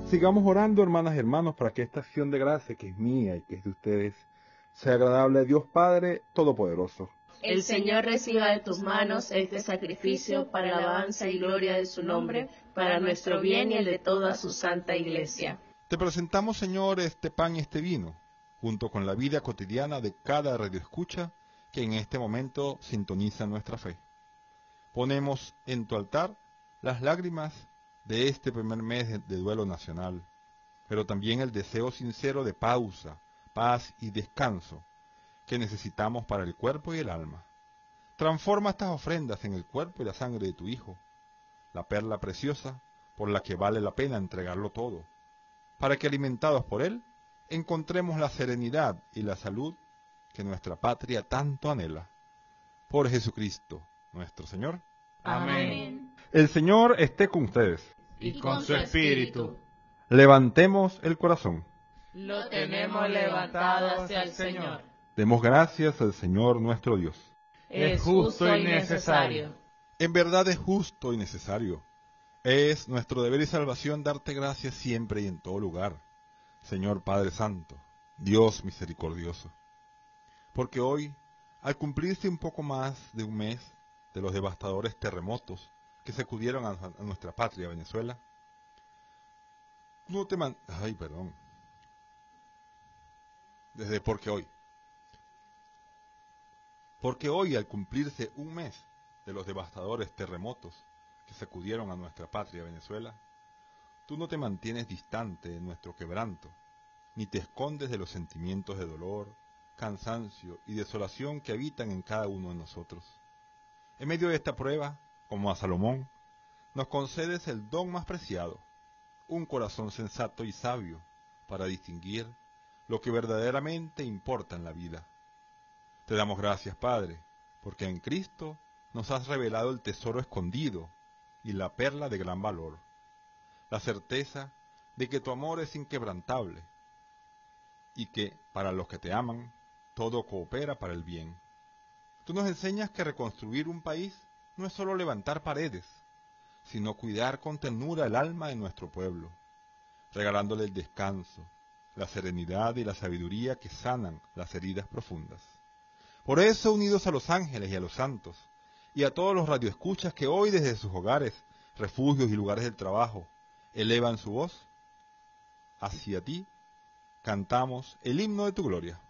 Sigamos orando, hermanas y hermanos, para que esta acción de gracia, que es mía y que es de ustedes, sea agradable a Dios Padre Todopoderoso. El Señor reciba de tus manos este sacrificio para la alabanza y gloria de su nombre, para nuestro bien y el de toda su santa Iglesia. Te presentamos, Señor, este pan y este vino, junto con la vida cotidiana de cada radioescucha que en este momento sintoniza nuestra fe. Ponemos en tu altar las lágrimas de este primer mes de duelo nacional, pero también el deseo sincero de pausa, paz y descanso que necesitamos para el cuerpo y el alma. Transforma estas ofrendas en el cuerpo y la sangre de tu Hijo, la perla preciosa por la que vale la pena entregarlo todo, para que alimentados por Él, encontremos la serenidad y la salud que nuestra patria tanto anhela. Por Jesucristo, nuestro Señor. Amén. El Señor esté con ustedes. Y con su espíritu. Levantemos el corazón. Lo tenemos levantado hacia el Señor. Demos gracias al Señor nuestro Dios. Es justo y necesario. En verdad es justo y necesario. Es nuestro deber y salvación darte gracias siempre y en todo lugar, Señor Padre Santo, Dios misericordioso. Porque hoy, al cumplirse un poco más de un mes de los devastadores terremotos que sacudieron a nuestra patria, Venezuela, Porque hoy, al cumplirse un mes de los devastadores terremotos que sacudieron a nuestra patria Venezuela, tú no te mantienes distante de nuestro quebranto, ni te escondes de los sentimientos de dolor, cansancio y desolación que habitan en cada uno de nosotros. En medio de esta prueba, como a Salomón, nos concedes el don más preciado, un corazón sensato y sabio para distinguir lo que verdaderamente importa en la vida. Te damos gracias, Padre, porque en Cristo nos has revelado el tesoro escondido y la perla de gran valor, la certeza de que tu amor es inquebrantable y que, para los que te aman, todo coopera para el bien. Tú nos enseñas que reconstruir un país no es solo levantar paredes, sino cuidar con ternura el alma de nuestro pueblo, regalándole el descanso, la serenidad y la sabiduría que sanan las heridas profundas. Por eso, unidos a los ángeles y a los santos, y a todos los radioescuchas que hoy desde sus hogares, refugios y lugares del trabajo, elevan su voz, hacia ti cantamos el himno de tu gloria.